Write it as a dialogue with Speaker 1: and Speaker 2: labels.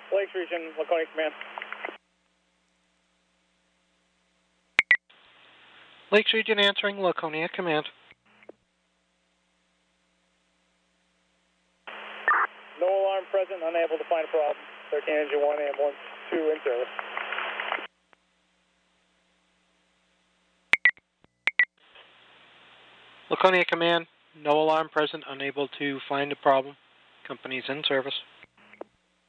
Speaker 1: Lakes Region, Laconia Command.
Speaker 2: Lakes Region answering, Laconia Command.
Speaker 1: No alarm present, unable to find a problem. 13 Engine 1, ambulance 2 in service.
Speaker 2: Laconia Command, no alarm present, unable to find a problem. Company's in service.